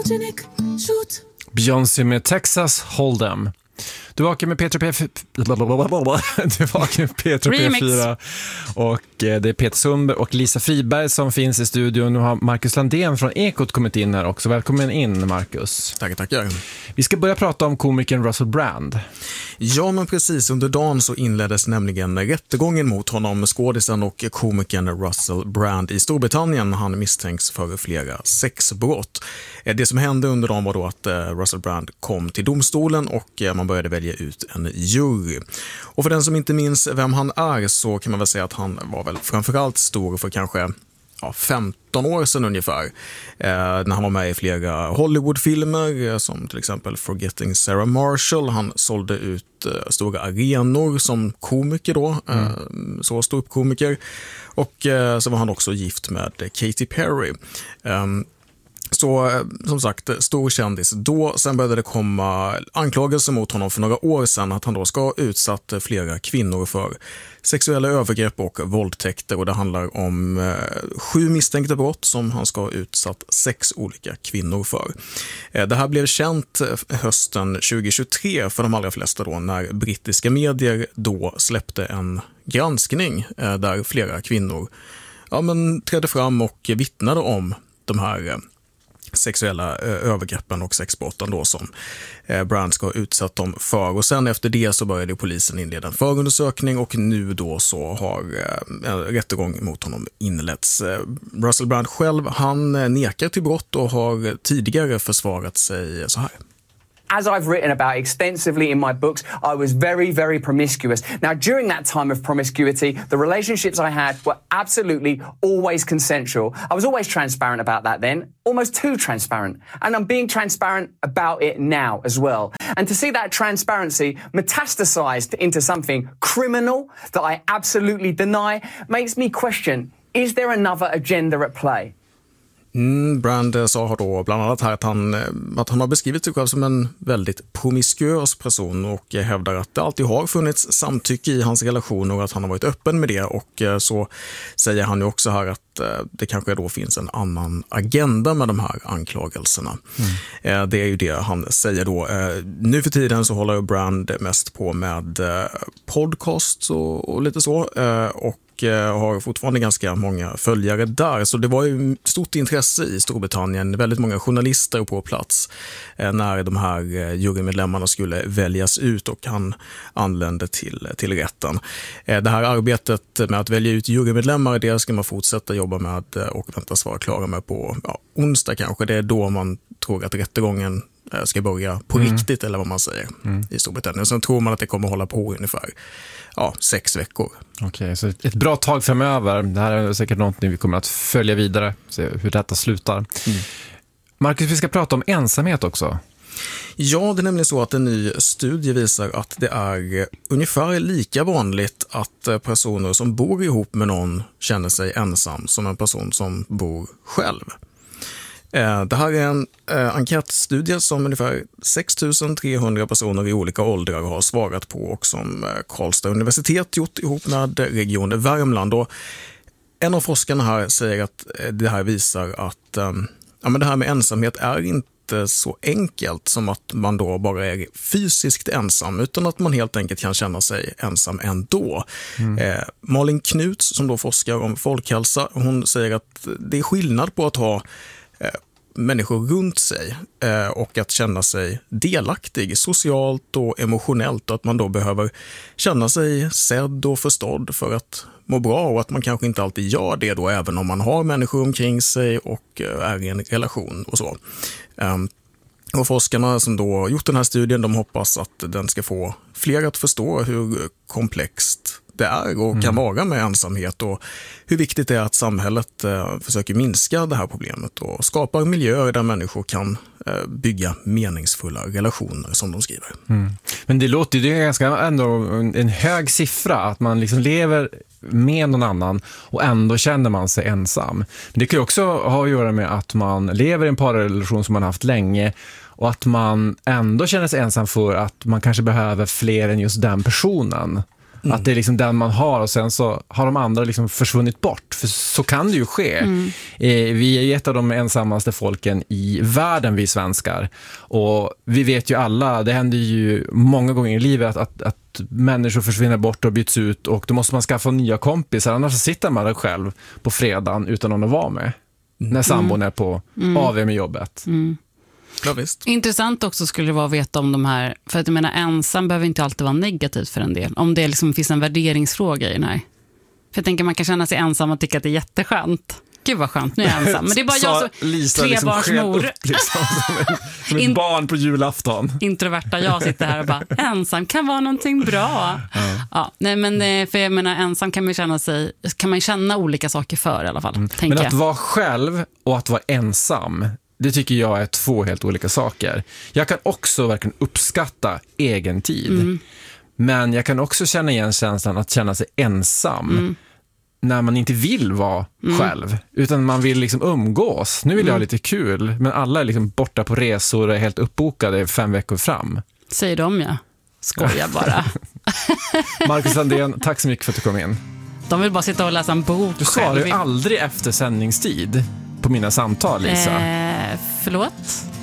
photogenic, shoot. Beyoncé med Texas Hold'em. Du vakar med Peter P4 och det är Peter Sundberg och Lisa Friberg som finns i studion. Nu har Marcus Landén från Ekot kommit in här också. Välkommen in, Marcus. Tackar. Vi ska börja prata om komikern Russell Brand. Ja, men precis. Under dagen så inleddes nämligen rättegången mot honom, skådisen och komikern Russell Brand i Storbritannien. Han misstänks för flera sexbrott. Det som hände under dagen var då att Russell Brand kom till domstolen och man började välja ut en jury. Och för den som inte minns vem han är så kan man väl säga att han var väl framförallt stor för kanske 15 år sedan ungefär. När han var med i flera Hollywoodfilmer som till exempel Forgetting Sarah Marshall. Han sålde ut stora arenor som komiker då, så stor komiker. Och så var han också gift med Katy Perry. Så som sagt, stor kändis då. Sen började det komma anklagelser mot honom för några år sedan att han då ska ha utsatt flera kvinnor för sexuella övergrepp och våldtäkter. Och det handlar om 7 misstänkta brott som han ska ha utsatt 6 olika kvinnor för. Det här blev känt hösten 2023 för de allra flesta då när brittiska medier då släppte en granskning där flera kvinnor trädde fram och vittnade om de här sexuella övergreppen och sexbrotten då som Brand ska ha utsatt dem för. Och sen efter det så började polisen inleda en förundersökning och nu då så har en rättegång mot honom inletts. Russell Brand själv, han nekar till brott och har tidigare försvarat sig så här. As I've written about extensively in my books, I was very, very promiscuous. Now, during that time of promiscuity, the relationships I had were absolutely always consensual. I was always transparent about that then, almost too transparent. And I'm being transparent about it now as well. And to see that transparency metastasized into something criminal that I absolutely deny makes me question, is there another agenda at play? Brand sa då bland annat här att han har beskrivit sig själv som en väldigt promiskuös person och hävdar att det alltid har funnits samtycke i hans relationer och att han har varit öppen med det. Och så säger han ju också här att det kanske då finns en annan agenda med de här anklagelserna. Det är ju det han säger då. Nu för tiden så håller Brand mest på med podcasts och lite så och har fortfarande ganska många följare där. Så det var ju stort intresse i Storbritannien. Väldigt många journalister på plats när de här jurymedlemmarna skulle väljas ut och han anlände till rätten. Det här arbetet med att välja ut jurymedlemmar, det ska man fortsätta jobba med och väntas vara klara med på onsdag kanske. Det är då man tror att rättegången ska börja på riktigt eller vad man säger i Storbritannien. Sen tror man att det kommer hålla på ungefär 6 veckor. Okej, så ett bra tag framöver. Det här är säkert något vi kommer att följa vidare, se hur detta slutar. Marcus, vi ska prata om ensamhet också. Ja, det är nämligen så att en ny studie visar att det är ungefär lika vanligt att personer som bor ihop med någon känner sig ensam som en person som bor själv. Det här är en enkätstudie som ungefär 6 300 personer i olika åldrar har svarat på och som Karlstad universitet gjort ihop med Region Värmland. Och en av forskarna här säger att det här visar att men det här med ensamhet är inte så enkelt som att man då bara är fysiskt ensam utan att man helt enkelt kan känna sig ensam ändå. Malin Knuts som då forskar om folkhälsa, hon säger att det är skillnad på att ha människor runt sig och att känna sig delaktig socialt och emotionellt och att man då behöver känna sig sedd och förstådd för att må bra och att man kanske inte alltid gör det då även om man har människor omkring sig och är i en relation och så. Och forskarna som då gjort den här studien, de hoppas att den ska få fler att förstå hur komplext det är och kan vara med ensamhet och hur viktigt det är att samhället försöker minska det här problemet och skapar miljöer där människor kan bygga meningsfulla relationer som de skriver. Men det låter ju ganska ändå en hög siffra att man liksom lever med någon annan och ändå känner man sig ensam. Men det kan ju också ha att göra med att man lever i en parrelation som man haft länge och att man ändå känner sig ensam för att man kanske behöver fler än just den personen. Att det är liksom den man har och sen så har de andra liksom försvunnit bort. För så kan det ju ske. Vi är ju ett av de ensammaste folken i världen, vi svenskar. Och vi vet ju alla, det händer ju många gånger i livet att människor försvinner bort och byts ut och då måste man skaffa nya kompisar, annars sitter man där själv på fredagen utan någon att vara med. När sambon är på AV med jobbet. Ja, visst. Intressant också skulle det vara att veta om de här, för att jag menar ensam behöver inte alltid vara negativt för en del. Om det liksom finns en värderingsfråga i den här. För jag tänker man kan känna sig ensam och tycka att det är jätteskönt. Gud vad skönt, nu är jag ensam. Men det är bara jag som trebarnsmor. Liksom, som ett barn på julafton. Introverta jag sitter här och bara, ensam kan vara någonting bra. Ja, nej men för jag menar ensam kan man känna olika saker för i alla fall. Men att vara själv och att vara ensam, det tycker jag är två helt olika saker. Jag kan också verkligen uppskatta egen tid. Men jag kan också känna igen känslan att känna sig ensam när man inte vill vara själv, utan man vill liksom umgås. Nu vill jag ha lite kul, men alla är liksom borta på resor och är helt uppbokade 5 veckor fram. Säger de, ja. Skojar bara. Marcus Sandén, tack så mycket för att du kom in. De vill bara sitta och läsa en bok. Du sa det aldrig efter sändningstid på mina samtal, Lisa. Förlåt?